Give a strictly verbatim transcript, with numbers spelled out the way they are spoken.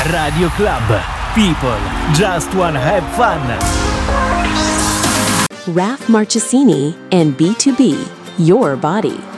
Radio Club. People just wanna have fun. Raf Marchesini and B two B, Your Body.